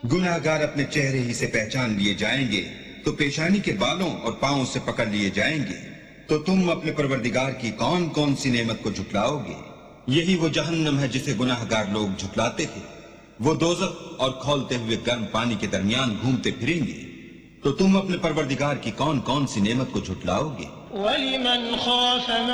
गुनाहगार अपने चेहरे ही से पहचान लिए जाएंगे तो पेशानी के बालों और पांवों से पकड़ लिए जाएंगे। तो तुम अपने परवरदिगार की कौन कौन सी नेमत को झुटलाओगे? यही वो जहन्नम है जिसे गुनाहगार लोग झुटलाते थे। वो दोज़ख और खौलते हुए गर्म पानी के दरमियान घूमते फिरेंगे। तो तुम अपने परवरदिगार की कौन कौन सी नेमत को झुटलाओगे?